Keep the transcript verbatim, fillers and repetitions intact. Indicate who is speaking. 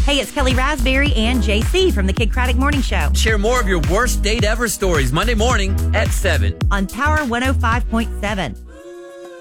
Speaker 1: Hey, it's Kelly Raspberry and J C from the Kid Craddock Morning Show.
Speaker 2: Share more of your worst date ever stories Monday morning at seven
Speaker 1: on Power one oh five point seven.